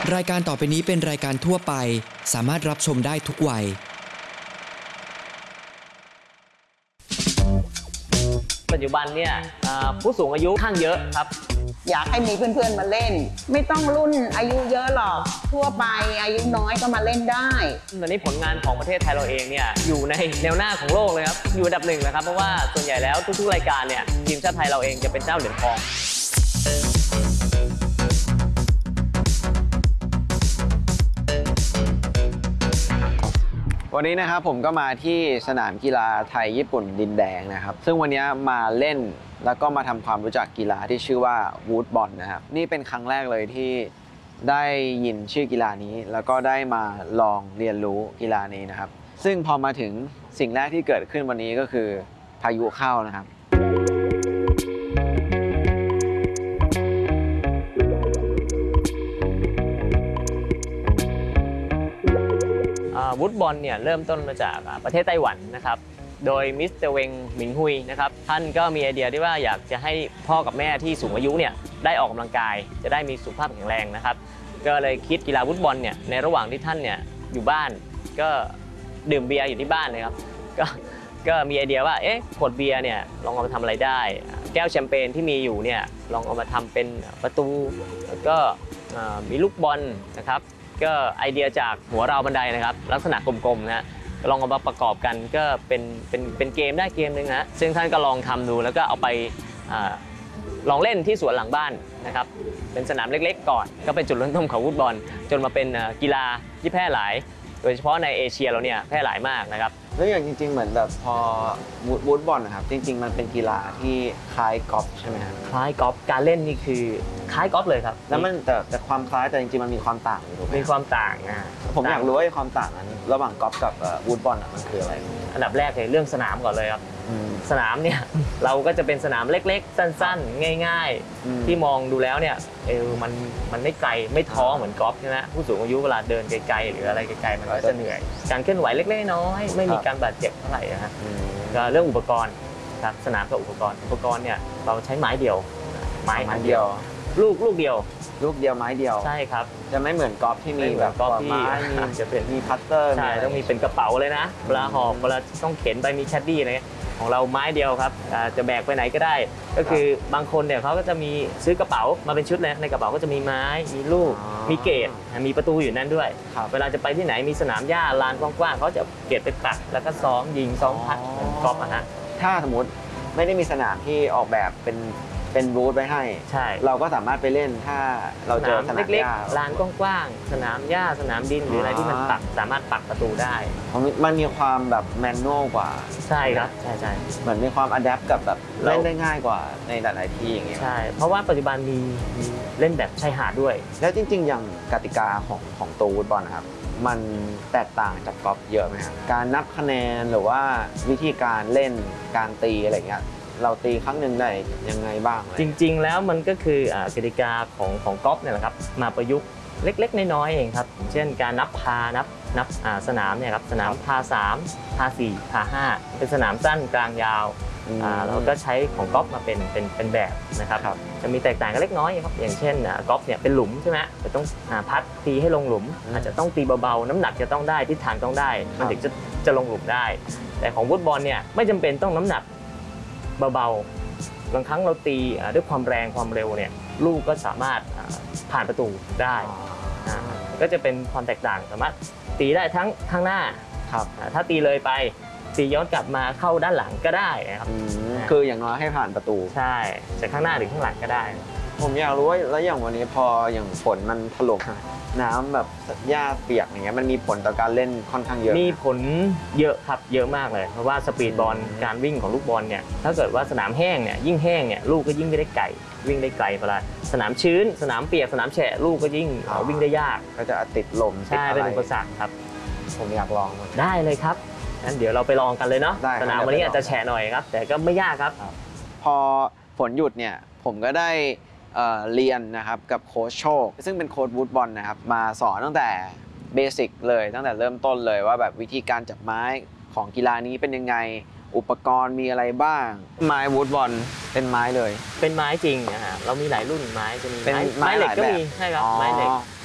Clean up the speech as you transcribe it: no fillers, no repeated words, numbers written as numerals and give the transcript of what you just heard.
รายการต่อไปนี้เป็นรายการทั่วไปสามารถรับชมได้ทุกวัยปัจจุบันเนี่ยผู้สูงอายุข้างเยอะครับอยากให้มีเพื่อนๆมาเล่นไม่ต้องรุ่นอายุเยอะหรอกทั่วไปอายุน้อยก็มาเล่นได้ตอนนี้ผลงานของประเทศไทยเราเองเนี่ยอยู่ในแนวหน้าของโลกเลยครับอยู่อันดับหนึ่งนะครับเพราะว่าส่วนใหญ่แล้วทุกๆรายการเนี่ยทีมชาติไทยเราเองจะเป็นเจ้าเหรียญทองวันนี้นะครับผมก็มาที่สนามกีฬาไทยญี่ปุ่นดินแดงนะครับซึ่งวันนี้มาเล่นแล้วก็มาทำความรู้จักกีฬาที่ชื่อว่าวูดบอลนะครับนี่เป็นครั้งแรกเลยที่ได้ยินชื่อกีฬานี้แล้วก็ได้มาลองเรียนรู้กีฬานี้นะครับซึ่งพอมาถึงสิ่งแรกที่เกิดขึ้นวันนี้ก็คือพายุเข้านะครับวูดบอลเนี่ยเริ่มต้นมาจากประเทศไต้หวันนะครับโดยมิสเตอร์เวงหมิงฮุยนะครับท่านก็มีไอเดียที่ว่าอยากจะให้พ่อกับแม่ที่สูงอายุเนี่ยได้ออกกำลังกายจะได้มีสุขภาพแข็งแรงนะครับก็เลยคิดกีฬาวูดบอลเนี่ยในระหว่างที่ท่านเนี่ยอยู่บ้านก็ดื่มเบียร์อยู่ที่บ้านเลยครับก็มีไอเดียว่าขวดเบียร์เนี่ยลองเอามาทำอะไรได้แก้วแชมเปญที่มีอยู่เนี่ยลองเอามาทำเป็นประตูแล้วก็มีลูกบอลนะครับก็ไอเดียจากหัวราวบันไดนะครับลักษณะกลมๆนะลองเอามาประกอบกันก็เป็นเกมได้เกมนึงนะซึ่งท่านก็ลองทำดูแล้วก็เอาไปลองเล่นที่สวนหลังบ้านนะครับเป็นสนามเล็กๆก่อนก็เป็นจุดเริ่มต้นของฟุตบอลจนมาเป็นกีฬาที่แพร่หลายโดยเฉพาะในเอเชียเราเนี่ยแพร่หลายมากนะครับแล้วอย่างจริงๆเหมือนแบบพอวูดบอลนะครับจริงๆมันเป็นกีฬาที่คล้ายกอล์ฟใช่ไหมครับคล้ายกอล์ฟการเล่นนี่คือคล้ายกอล์ฟเลยครับแล้วมันแต่ความคล้ายแต่จริงๆมันมีความต่างอยู่มีความต่างผมอยากรู้ว่าความต่างนั้นระหว่างกอล์ฟกับวูดบอลมันคืออะไรอันดับแรกเลยเรื่องสนามก่อนเลยครับสนามเนี่ยเราก็จะเป็นสนามเล็กๆสั้นๆง่ายๆที่มองดูแล้วเนี่ยมันไม่ไกลไม่ท้อเหมือนกอล์ฟใช่ไหมผู้สูงอายุเวลาเดินไกลๆหรืออะไรไกลๆมันก็จะเหนื่อยการเคลื่อนไหวเล็กๆน้อยๆไม่มีการบาดเจ็บเท่าไหร่นะฮะก็เรื่องอุปกรณ์ครับสนามกับอุปกรณ์เนี่ยเราใช้ไม้เดียวไม้เดียวลูกเดียวไม้เดียวใช่ครับจะไม่เหมือนกอล์ฟที่มีแบบกอล์ฟที่จะเป็นมีพัตเตอร์ใช่ต้องมีเป็นกระเป๋าเลยนะเวลาหอบเวลาต้องเข็นไปมีแคดดี้อะไรของเราไม้เดียวครับจะแบกไปไหนก็ได้ก็คือบางคนเนี่ยเขาก็จะมีซื้อกระเป๋ามาเป็นชุดเลยในกระเป๋าก็จะมีไม้มีลูกมีเกตมีประตูอยู่นั่นด้วยเวลาจะไปที่ไหนมีสนามหญ้าลานกว้างๆเขาจะเก็บไปปักแล้วก็ซ้อมยิงซ้อมพัดเหมือนกอล์ฟฮะถ้าสมมติไม่ได้มีสนามที่ออกแบบเป็นบูธไว้ให้ใช่เราก็สามารถไปเล่นถ้าเราเจอสนามเล็กๆลานกว้างๆสนามหญ้าสนามดินหรืออะไรที่มันสามารถปักประตูได้มันมีความแบบแมนนวลกว่าใช่ครับใช่เหมือนมีความอัดแอปกับแบบเล่นได้ง่ายกว่าในหลายๆที่อย่างเงี้ยใช่เพราะว่าปัจจุบันมีเล่นแบบชายหาดด้วยแล้วจริงๆอย่างกติกาของตัวฟุตบอลนะครับมันแตกต่างจากกอล์ฟเยอะไหมครับการนับคะแนนหรือว่าวิธีการเล่นการตีอะไรเงี้ยเราตีครั้งหนึ่งได้ยังไงบ้างจริงๆแล้วมันก็คือกติกาของกอล์ฟเนี่ยแหละครับมาประยุกต์เล็กๆน้อยๆเองครับเช่นการนับพานับสนามเนี่ยครับสนามพา3พา4พา5เป็นสนามสั้นกลางยาวเราก็ใช้ของกอล์ฟมาเป็นแบบนะครับจะมีแตกต่างกันเล็กน้อยครับอย่างเช่นกอล์ฟเนี่ยเป็นหลุมใช่ไหมจะต้องพัดตีให้ลงหลุมอาจจะต้องตีเบาๆน้ำหนักจะต้องได้ทิศทางต้องได้มันถึงจะลงหลุมได้แต่ของฟุตบอลเนี่ยไม่จำเป็นต้องน้ำหนักเบาๆบางครั้งเราตีด้วยความแรงความเร็วเนี่ยลูกก็สามารถผ่านประตูได้ก็จะเป็นความแตกต่างสามารถตีได้ทั้งข้างหน้าถ้าตีเลยไปตีย้อนกลับมาเข้าด้านหลังก็ได้นะครับคืออย่างน้อยให้ผ่านประตูใช่จากข้างหน้าหรือข้างหลังก็ได้ผมอยากรู้ว่าแล้วอย่างวันนี้พออย่างฝนมันถล่มน้ำแบบหญ้าเปียกอย่างเงี้ยมันมีผลต่อการเล่นค่อนข้างเยอะมีผลเยอะครับเยอะมากเลยเพราะว่าสปีดบอลการวิ่งของลูกบอลเนี่ยถ้าเกิดว่าสนามแห้งเนี่ยยิ่งแห้งเนี่ยลูกก็ยิ่งไม่ได้ไกลวิ่งได้ไกลเวลาสนามชื้นสนามเปียกสนามแฉะลูกก็ยิ่งวิ่งได้ยากก็จะติดลมใช่เป็นอุปสรรคครับผมอยากลองได้เลยครับงั้นเดี๋ยวเราไปลองกันเลยเนาะสนามวันนี้อาจจะแฉะหน่อยครับแต่ก็ไม่ยากครับพอฝนหยุดเนี่ยผมก็ได้เรียนนะครับกับโค้ชโชคซึ่งเป็นโค้ชวูดบอลนะครับมาสอนตั้งแต่เบสิกเลยตั้งแต่เริ่มต้นเลยว่าแบบวิธีการจับไม้ของกีฬานี้เป็นยังไงอุปกรณ์มีอะไรบ้างไม้วูดบอลเป็นไม้เลยเป็นไม้จริงนะฮะเรามีหลายรุ่นไม้จะมีไม้เหล็กก็มีใช่ครับไม้เหล็ก